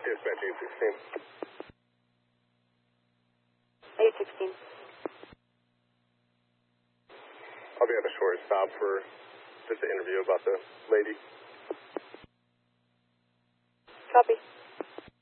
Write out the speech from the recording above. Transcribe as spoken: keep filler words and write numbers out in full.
Dispatch eight sixteen. eight sixteen. I'll be at a short stop for just an interview about the lady. Copy.